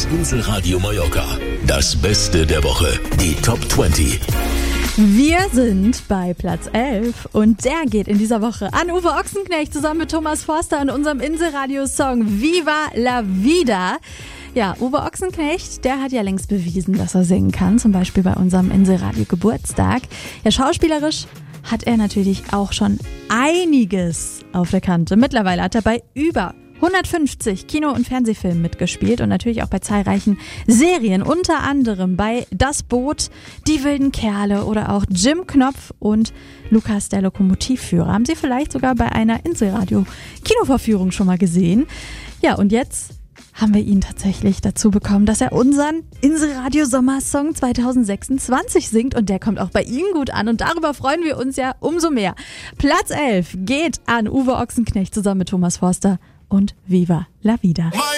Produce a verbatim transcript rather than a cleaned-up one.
Inselradio Mallorca. Das Beste der Woche. Die Top zwanzig. Wir sind bei Platz elf und der geht in dieser Woche an Uwe Ochsenknecht zusammen mit Thomas Forster in unserem Inselradio-Song Viva la Vida. Ja, Uwe Ochsenknecht, der hat ja längst bewiesen, dass er singen kann, zum Beispiel bei unserem Inselradio-Geburtstag. Ja, schauspielerisch hat er natürlich auch schon einiges auf der Kante. Mittlerweile hat er bei über hundertfünfzig Kino- und Fernsehfilmen mitgespielt und natürlich auch bei zahlreichen Serien, unter anderem bei Das Boot, Die wilden Kerle oder auch Jim Knopf und Lukas der Lokomotivführer. Haben Sie vielleicht sogar bei einer Inselradio-Kinovorführung schon mal gesehen. Ja, und jetzt haben wir ihn tatsächlich dazu bekommen, dass er unseren Inselradio-Sommersong zwanzig sechsundzwanzig singt und der kommt auch bei Ihnen gut an und darüber freuen wir uns ja umso mehr. Platz elf geht an Uwe Ochsenknecht zusammen mit Thomas Forster und Viva la Vida.